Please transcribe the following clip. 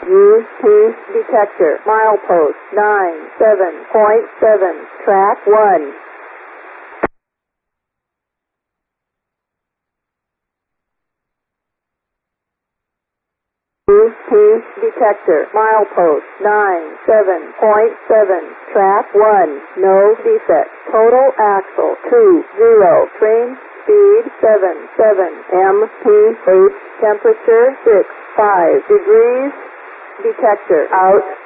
UP detector, milepost 97.7, track 1. UP detector, milepost 97.7, track 1, no defect, total axle 20, train speed 77, MPH, temperature 65 degrees, detector out.